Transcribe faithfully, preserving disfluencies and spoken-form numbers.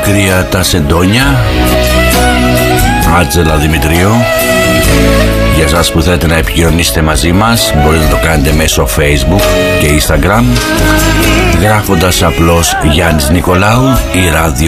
κρύα τα σεντόνια. Άτζελα Δημητρίου. Για σας που θέλετε να επικοινωνήσετε μαζί μας, μπορείτε να το κάνετε μέσω Facebook και Instagram, γράφοντας απλώς Γιάννης Νικολάου ή ράδιο